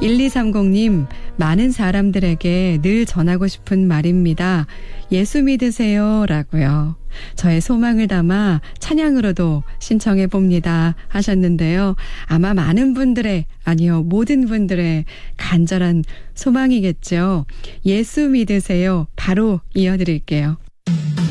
1230님, 많은 사람들에게 늘 전하고 싶은 말입니다. 예수 믿으세요 라고요. 저의 소망을 담아 찬양으로도 신청해 봅니다 하셨는데요. 아마 많은 분들의, 아니요, 모든 분들의 간절한 소망이겠죠. 예수 믿으세요. 바로 이어드릴게요.